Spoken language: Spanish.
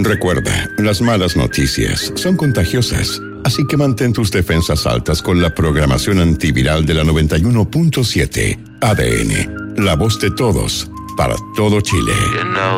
Recuerda, las malas noticias son contagiosas, así que mantén tus defensas altas con la programación antiviral de la 91.7 ADN, la voz de todos, para todo Chile.